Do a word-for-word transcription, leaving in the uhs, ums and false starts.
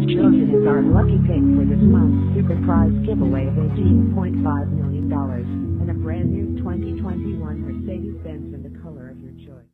chosen as our lucky pick for this month's super prize giveaway of eighteen point five million dollars and a brand new twenty twenty-one Mercedes-Benz in the color of your choice.